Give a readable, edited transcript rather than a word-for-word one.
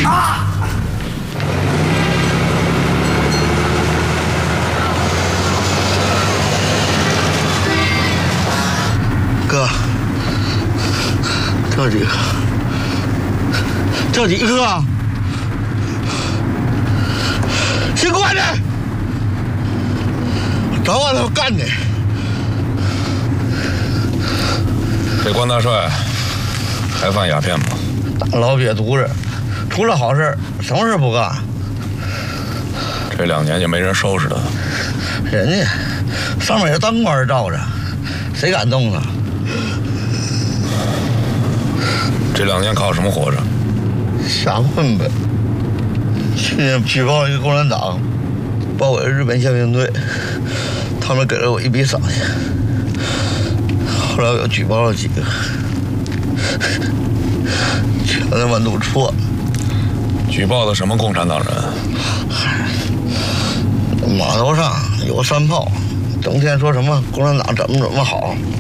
哥，这几个，姓关的，找我头干的。 这关大帅还贩鸦片吗？ 大老瘪犊子，除了好事，什么事不干。 这2年就没人收拾他。 人家上面有当官罩着，谁敢动他？ 这2年靠什么活着？ 瞎混呗。去年举报一个共产党，报给日本宪兵队，他们给了我一笔赏钱。后来我又举报了几个，全他妈都错了。 举报的什么共产党人？ 码头上有个山炮，整天说什么共产党怎么好。